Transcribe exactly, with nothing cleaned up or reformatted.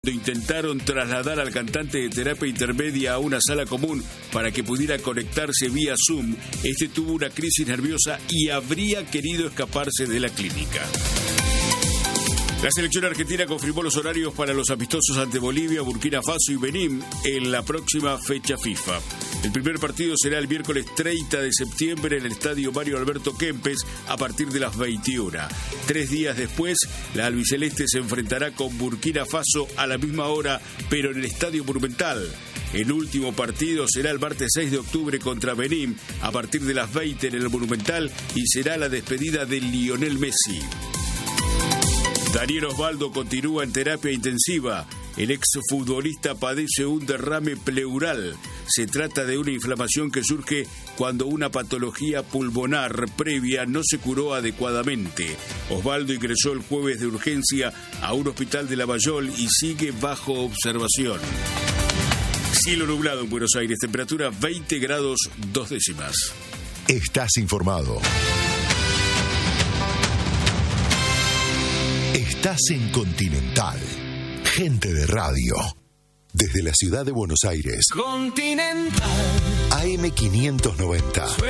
Intentaron trasladar al cantante de terapia intermedia a una sala común para que pudiera conectarse vía Zoom. Este tuvo una crisis nerviosa y habría querido escaparse de la clínica. La selección argentina confirmó los horarios para los amistosos ante Bolivia, Burkina Faso y Benín en la próxima fecha FIFA. El primer partido será el miércoles treinta de septiembre en el estadio Mario Alberto Kempes a partir de las veintiuna. Tres días después, la albiceleste se enfrentará con Burkina Faso a la misma hora, pero en el estadio Monumental. El último partido será el martes seis de octubre contra Benín a partir de las veinte en el Monumental y será la despedida de Lionel Messi. Daniel Osvaldo continúa en terapia intensiva. El exfutbolista padece un derrame pleural. Se trata de una inflamación que surge cuando una patología pulmonar previa no se curó adecuadamente. Osvaldo ingresó el jueves de urgencia a un hospital de Lavallol y sigue bajo observación. Cielo nublado en Buenos Aires, temperatura veinte grados dos décimas. Estás informado. Estás en Continental. Gente de radio. Desde la ciudad de Buenos Aires. Continental. A M quinientos noventa.